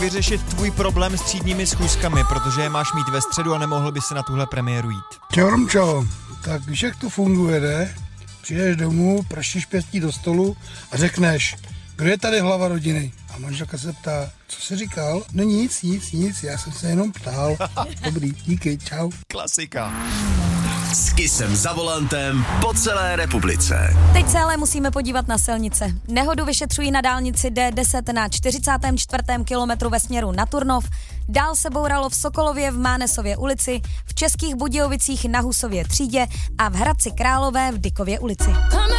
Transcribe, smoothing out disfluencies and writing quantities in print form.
vyřešit tvůj problém s třídními schůzkami, protože je máš mít ve středu a nemohl by si na tuhle premiéru jít. Čau, Romčo, tak víš, jak to funguje, ne? Přijdeš domů, praštíš pěstí do stolu a řekneš, kdo je tady hlava rodiny? A manželka se ptá, co jsi říkal? No nic, já jsem se jenom ptal. Dobrý, díky, čau. Klasika. S Kissem za volantem po celé republice. Teď se ale musíme podívat na silnice. Nehodu vyšetřují na dálnici D10 na 44. kilometru ve směru na Turnov. Dál se bouralo v Sokolově v Mánesově ulici, v Českých Budějovicích na Husově třídě a v Hradci Králové v Dykově ulici.